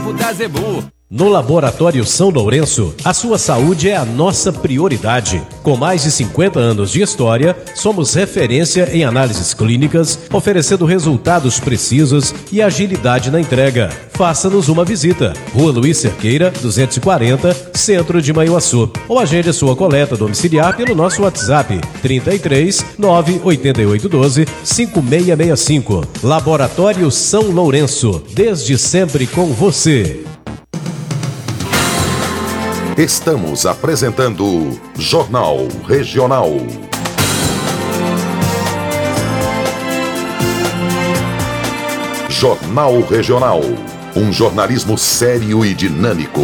Papo da Zebu. No Laboratório São Lourenço, a sua saúde é a nossa prioridade. Com mais de 50 anos de história, somos referência em análises clínicas, oferecendo resultados precisos e agilidade na entrega. Faça-nos uma visita. Rua Luiz Cerqueira, 240, Centro de Manhuaçu. Ou agende sua coleta domiciliar pelo nosso WhatsApp 33 98812 5665. Laboratório São Lourenço, desde sempre com você. Estamos apresentando Jornal Regional. Jornal Regional. Um jornalismo sério e dinâmico.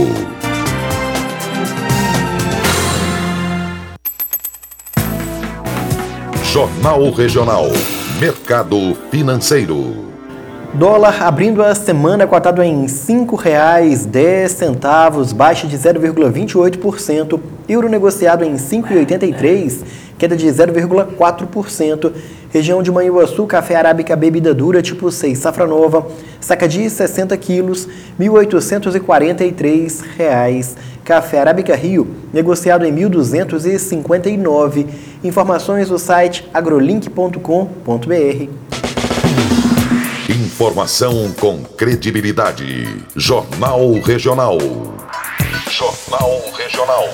Jornal Regional. Mercado financeiro. Dólar abrindo a semana cotado em R$ 5,10, baixa de 0,28%. Euro negociado em R$ 5,83, queda de 0,4%. Região de Manhuaçu, café arábica bebida dura tipo 6, safra nova, saca de 60 quilos, R$ 1.843. Café arábica Rio, negociado em R$ 1.259. Informações do site agrolink.com.br. Informação com credibilidade. Jornal Regional. Jornal Regional.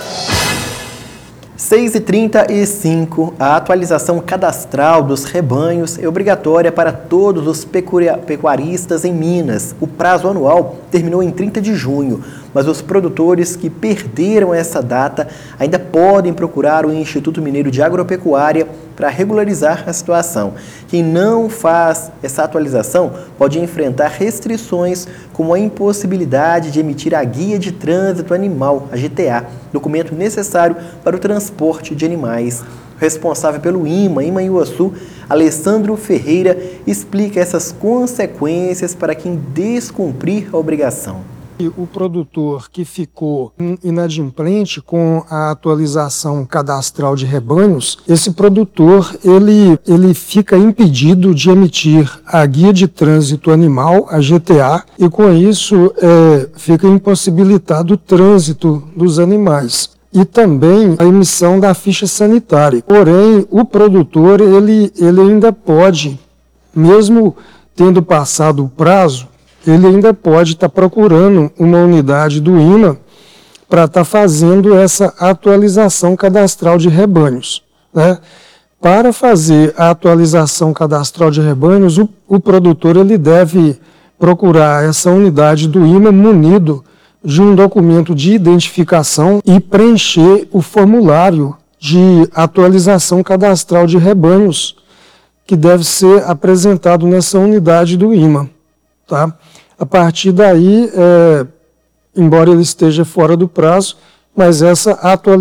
6h35, a atualização cadastral dos rebanhos é obrigatória para todos os pecuaristas em Minas. O prazo anual terminou em 30 de junho, mas os produtores que perderam essa data ainda podem procurar o Instituto Mineiro de Agropecuária para regularizar a situação. Quem não faz essa atualização pode enfrentar restrições como a impossibilidade de emitir a Guia de Trânsito Animal, a GTA, documento necessário para o transporte de animais. O responsável pelo IMA em Manhuaçu, Alessandro Ferreira, explica essas consequências para quem descumprir a obrigação. O produtor que ficou inadimplente com a atualização cadastral de rebanhos, esse produtor ele fica impedido de emitir a Guia de Trânsito Animal, a GTA, e com isso fica impossibilitado o trânsito dos animais. E também a emissão da ficha sanitária. Porém, o produtor ele ainda pode, mesmo tendo passado o prazo, ele ainda pode estar procurando uma unidade do IMA para estar fazendo essa atualização cadastral de rebanhos, né? Para fazer a atualização cadastral de rebanhos, o produtor ele deve procurar essa unidade do IMA munido de um documento de identificação e preencher o formulário de atualização cadastral de rebanhos que deve ser apresentado nessa unidade do IMA. Tá? A partir daí, embora ele esteja fora do prazo, mas essa atualização